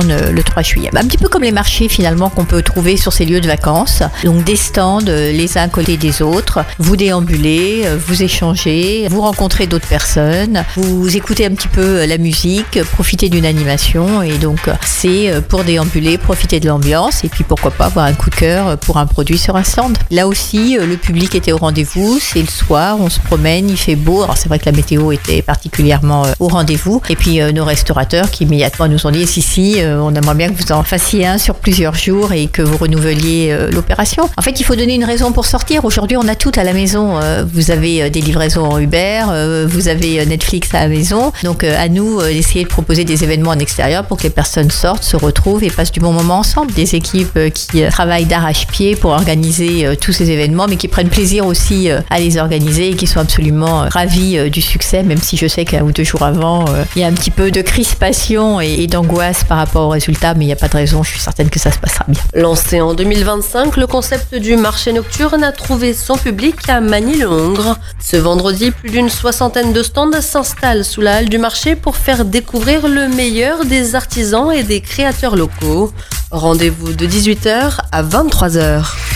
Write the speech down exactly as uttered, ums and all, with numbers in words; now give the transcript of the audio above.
tourne le trois juillet. Un petit peu comme les marchés finalement qu'on peut trouver sur ces lieux de vacances. Donc des stands les uns à côté des autres. Vous déambulez, vous échangez, vous rencontrez d'autres personnes, vous écoutez un petit peu la musique, profitez d'une animation et donc c'est pour déambuler, profiter de l'ambiance et puis pourquoi pas avoir un coup de cœur pour un produit sur un stand. Là aussi, le public était au rendez-vous, c'est le soir, on se promène, il fait beau. Alors c'est vrai que la météo était particulièrement au rendez-vous et puis nos restaurateurs qui immédiatement nous ont dit si si, on aimerait bien que vous en fassiez un sur plusieurs jours et que vous renouveliez l'opération. En fait, il faut donner une raison pour sortir. Aujourd'hui, on a tout à la maison. Vous avez des livraisons en Uber, vous avez Netflix à la maison. Donc à nous d'essayer de proposer des événements en extérieur pour que les personnes sortent, se retrouvent et passent du bon moment ensemble. Des équipes qui travaillent d'arrache-pied pour organiser tous ces événements, mais qui prennent plaisir aussi à les organiser et qui sont absolument ravis du succès, même si je sais qu'un ou deux jours avant, il y a un petit peu de crispation et d'angoisse par rapport aux résultats, mais il n'y a pas de raison, je suis certaine que ça se passera bien. Lancé en deux mille vingt-cinq, le concept du marché nocturne a trouvé son public à Magny-le-Hongre. Ce vendredi, plus d'une soixantaine de stands s'installent sous la halle du marché pour faire découvrir le meilleur des artisans et des créateurs locaux. Rendez-vous de dix-huit heures à vingt-trois heures.